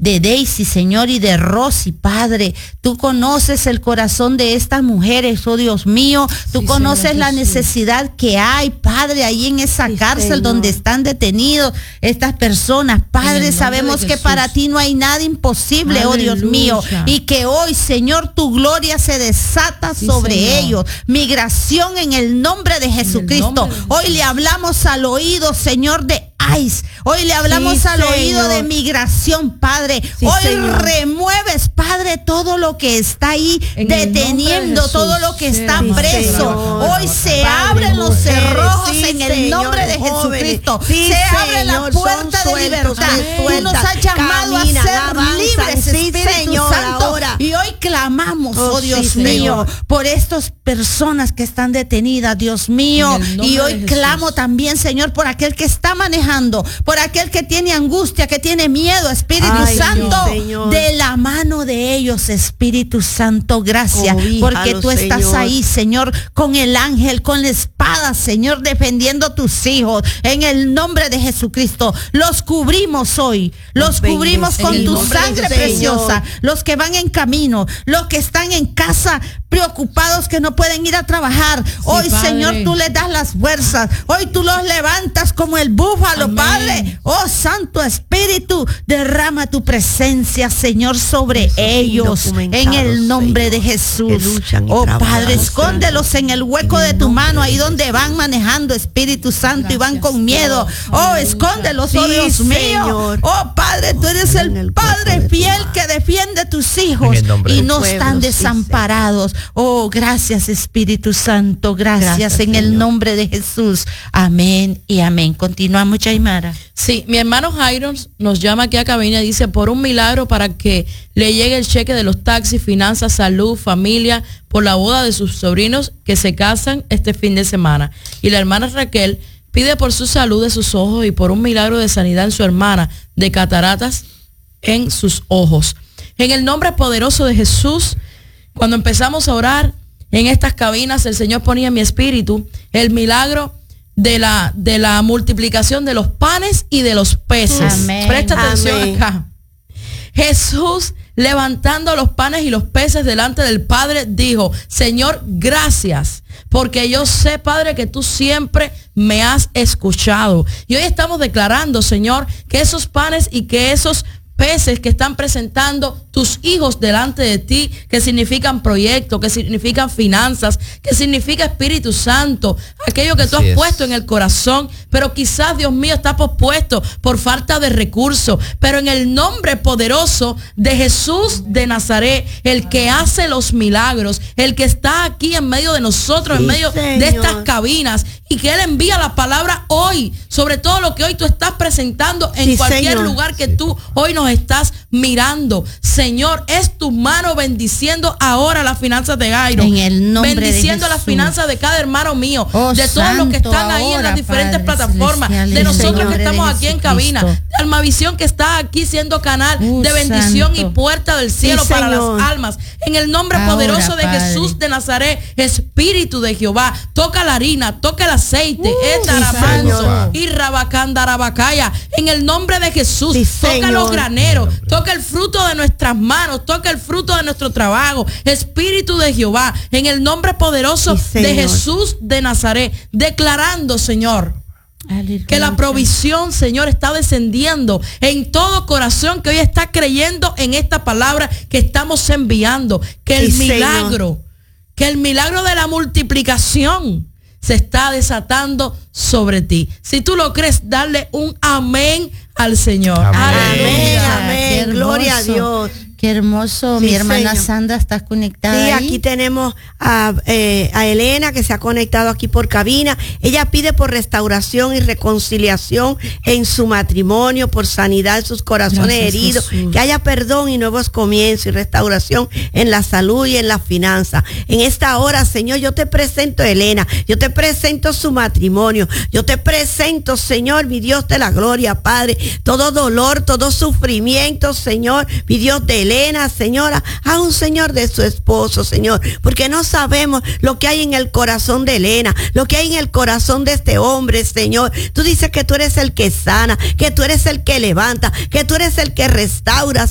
de Daisy, Señor, y de Rosy, Padre. Tú conoces el corazón de estas mujeres, oh Dios mío. Tú conoces Señor, la necesidad que hay, Padre, ahí en esa cárcel Señor, donde están detenidos estas personas. Padre, sabemos que para ti no hay nada imposible, aleluya, oh Dios mío, y que hoy, Señor, tu gloria se desata sobre Señor, ellos. Migración en el nombre de Jesucristo. Hoy le hablamos al oído, Señor, de ICE. Hoy le hablamos al oído de migración, Padre. Hoy Señor, remueves, Padre, todo lo que está ahí en deteniendo, todo lo que está preso. Señor. Hoy se abren los cerrojos en el nombre de Jesucristo. Se abre la puerta de libertad. Tú nos has llamado a ser libres, Espíritu Santo. Ahora. Y hoy clamamos, oh Dios mío, por estas personas que están detenidas, Dios mío. Y hoy clamo también, Señor, por aquel que está manejando, por aquel que tiene angustia, que tiene miedo, Espíritu Santo, Señor, de la mano de ellos, Espíritu Santo, gracias, porque tú estás Señor, ahí, Señor, con el ángel, con la espada, Señor, defendiendo a tus hijos, en el nombre de Jesucristo. Los cubrimos hoy, los cubrimos con tu sangre preciosa, los que van en camino, los que están en casa preocupados que no pueden ir a trabajar. Hoy, Padre, Señor, tú les das las fuerzas. Hoy tú los levantas como el búfalo, amén, Padre. Oh, Santo Espíritu, derrama tu presencia, Señor, sobre ellos, en el nombre Señor, de Jesús. Oh, Padre, escóndelos en el hueco de tu mano, ahí donde van manejando, Espíritu Santo, y van con miedo. Oh, escóndelos, oh Dios mío. Oh, Padre, tú eres el Padre fiel que defiende a tus hijos y no están desamparados. Oh, gracias, Espíritu Santo, gracias en el nombre de Jesús. Amén y amén. Continuamos, Chaimara. Sí, mi hermano Jairo nos llama aquí a cabina y dice, por un milagro para que le llegue el cheque de los taxis, finanzas, salud, familia, por la boda de sus sobrinos que se casan este fin de semana. Y la hermana Raquel pide por su salud de sus ojos y por un milagro de sanidad en su hermana de cataratas en sus ojos. En el nombre poderoso de Jesús, cuando empezamos a orar en estas cabinas, el Señor ponía en mi espíritu el milagro de la multiplicación de los panes y de los peces. Amén. Presta atención acá. Jesús, levantando los panes y los peces delante del Padre, dijo, Señor, gracias, porque yo sé, Padre, que tú siempre me has escuchado. Y hoy estamos declarando, Señor, que esos panes y que esos peces que están presentando tus hijos delante de ti, que significan proyectos, que significan finanzas, que significa Espíritu Santo, aquello que tú has puesto en el corazón, pero quizás, Dios mío, está pospuesto por falta de recursos, pero en el nombre poderoso de Jesús de Nazaret, el que hace los milagros, el que está aquí en medio de nosotros, en medio de estas cabinas, y que Él envía la palabra hoy, sobre todo lo que hoy tú estás presentando en cualquier lugar que tú hoy nos estás mirando. Señor, es tu mano bendiciendo ahora las finanzas de Jairo, en el nombre bendiciendo de las finanzas de cada hermano mío, de todos Santo, los que están ahí en las diferentes plataformas, de nosotros que estamos aquí en cabina, de Almavisión que está aquí siendo canal de bendición y puerta del cielo para las almas. En el nombre poderoso de Jesús de Nazaret, Espíritu de Jehová, toca la harina, toca el aceite, y rabacandarabacaya. En el nombre de Jesús, toca los graneros, toca el fruto de nuestras manos, toca el fruto de nuestro trabajo. Espíritu de Jehová, en el nombre poderoso de Jesús de Nazaret, declarando, Señor, que la provisión, Señor, está descendiendo en todo corazón que hoy está creyendo en esta palabra que estamos enviando. Que el milagro, que el milagro de la multiplicación se está desatando sobre ti. Si tú lo crees, dale un amén al Señor. Amén, amén. Gloria a Dios. Qué hermoso, mi hermana Señor. Sandra, ¿estás conectada? Sí, ahí? Aquí tenemos a Elena, que se ha conectado aquí por cabina. Ella pide por restauración y reconciliación en su matrimonio, por sanidad en sus corazones heridos, Jesús. Que haya perdón y nuevos comienzos y restauración en la salud y en la finanza. En esta hora, Señor, yo te presento a Elena, yo te presento su matrimonio, yo te presento, Señor, mi Dios de la gloria, Padre, todo dolor, todo sufrimiento, Señor, mi Dios de Elena, Señora, a un Señor de su esposo, Señor, porque no sabemos lo que hay en el corazón de Elena, lo que hay en el corazón de este hombre, Señor. Tú dices que tú eres el que sana, que tú eres el que levanta, que tú eres el que restaura,